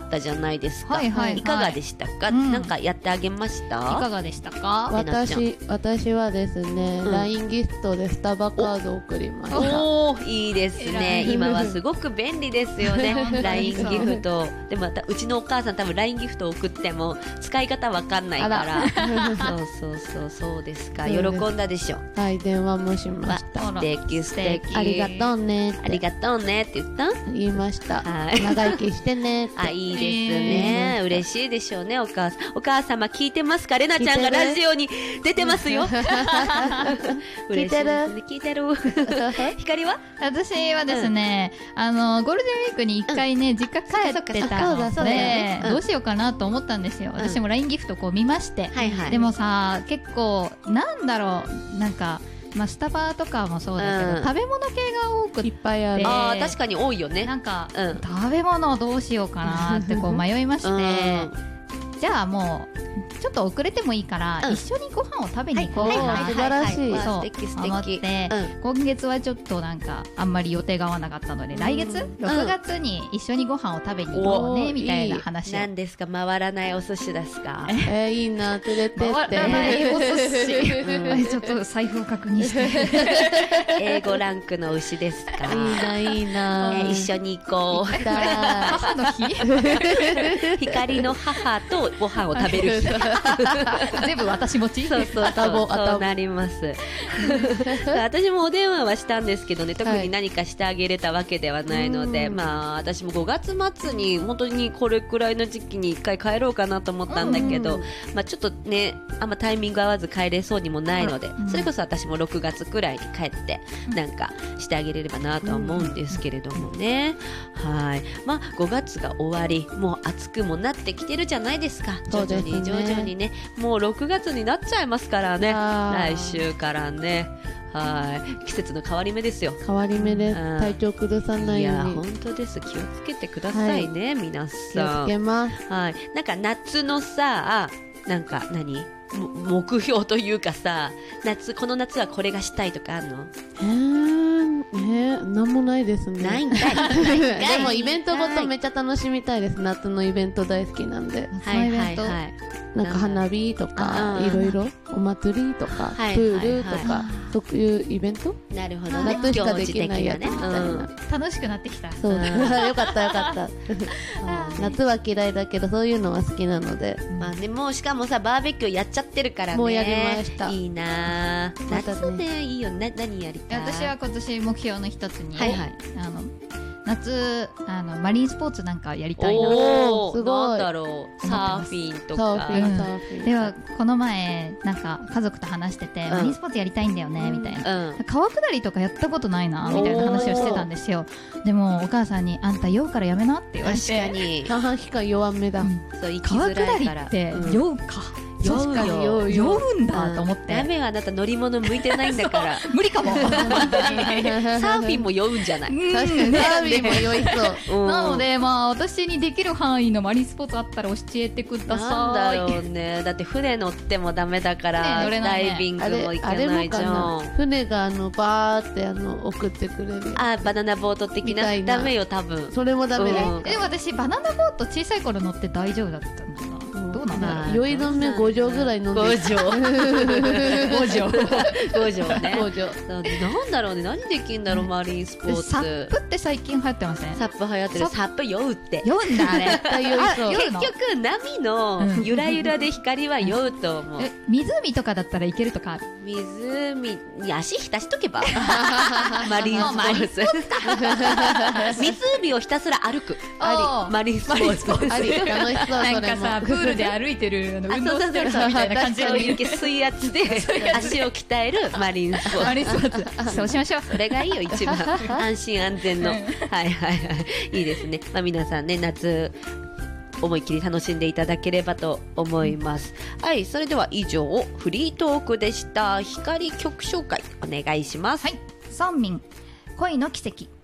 ったじゃないですか。 はいはいはいいかがでしたか、なんかやってあげました？ いかがでしたか？ 私はですね、LINE ギフトでスタバカードを送りました。 おー、いいですね。今はすごく便利ですよね。LINE ギフト。でもうちのお母さん多分 LINE ギフトを送っても使い方わかんないから。そうですか。喜んだでしょ。 はい、電話もしました。 素敵素敵。 ありがとうねって。 ありがとうねって言った？ 言いました。 はい。 長生きしてねって。 あ、いいですね。嬉しいでしょうね、お母様聞いてますか？レナちゃんがラジオに出てますよ。 聞いてる？ 聞いてる。光は？ 私はですね、ゴールデンウィークに一回ね、実家帰ってたので、どうしようかなと思ったんですよ。私も LINE ギフトこう見まして。でもさ、結構、なんだろう、なんか、スタバとかもそうだけど、食べ物系が多くていっぱいある。 あー、確かに多いよね。 なんか、食べ物をどうしようかなってこう迷いまして、じゃあもうちょっと遅れてもいいから、一緒にご飯を食べに行こうかな。 素晴らしい。 そう思って、今月はちょっとなんかあんまり予定が合わなかったので、来月6月に一緒にご飯を食べに行こうねみたいな話。 何ですか？回らないお寿司ですか？ いいな、連れてって。 回らないお寿司。ちょっと財布を確認して。 A5 ランクの牛ですか？ いいな。 一緒に行こう。 母の日？ 光の母とご飯を食べる日。 全部私持ち？ そうなります。私もお電話はしたんですけどね、特に何かしてあげれたわけではないので、私も5月末に本当にこれくらいの時期に1回帰ろうかなと思ったんだけど、ちょっとね、あんまタイミング合わず帰れそうにもないので、それこそ私も6月くらいに帰ってなんかしてあげれればなとは思うんですけれどもね。はい。5月が終わり、もう暑くもなってきてるじゃないですか。徐々にね、もう6月になっちゃいますからね。来週からね。はい。季節の変わり目ですよ。 変わり目です。体調崩さないように。 いや、本当です。気をつけてくださいね、皆さん。 気をつけます。 はい。なんか夏のさ、なんか目標というかさ、この夏はこれがしたいとかあるの？ なんもないですね。 ないんかい。 でもイベントごとめっちゃ楽しみたいです。夏のイベント大好きなんで。 はいはいはい。 なんか花火とかいろいろお祭りとかプールとかそういうイベント。 なるほどね。 夏しかできないやつみたいな。 楽しくなってきた。 そう。よかったよかった。夏は嫌いだけどそういうのは好きなので。 もうしかもさ、バーベキューやっちゃってるからね。 もうやりました。 いいな。夏ね、いいよ。何やりたい？ 私は今年目標の一つに、夏マリンスポーツなんかやりたいな。 すごい。 なんだろう、サーフィンとか。 ではこの前なんか家族と話してて、マリンスポーツやりたいんだよねみたいな。川下りとかやったことないなみたいな話をしてたんですよ。でもお母さんにあんた酔うからやめなって言われて。 確かに。 半々期間弱めだ。 川下りって酔うか。 確かに酔うんだと思って。 ダメよ、あなた乗り物向いてないんだから。 無理かも。 サーフィンも酔うんじゃない？ 確かにサーフィンも酔いそう。 なので私にできる範囲のマリンスポーツあったら教えてください。 なんだろうね。だって船乗ってもダメだから、ダイビングも行けないじゃん。 船がバーって送ってくれる。 バナナボート的な。ダメよ多分。 それもダメだよ。 でも私バナナボート小さい頃乗って大丈夫だったんだな。どうなんだろう。 酔い止め5錠ぐらい飲んでる。 5錠ね。 5錠。 なんだろうね。何できんだろう、マリンスポーツ。 サップって最近流行ってません？ サップ流行ってる。サップ酔うって。 酔うんだあれ。 結局波のゆらゆらで光は酔うと思う。 湖とかだったらいけるとかある？ 湖に足浸しとけば。マリンスポーツ。湖をひたすら歩く。マリンスポーツ。 あり、楽しそう。 なんかさ、プールで歩いてる運動してる人みたいな感じで水圧で足を鍛えるマリンスポーツ。 マリンスポーツ。そうしましょう。 それがいいよ、一番。安心安全の。はいはいはい。いいですね。皆さんね、夏、思いっきり楽しんでいただければと思います。はい、それでは以上、フリートークでした。光曲紹介、お願いします。 はい。ソンミン、恋の奇跡。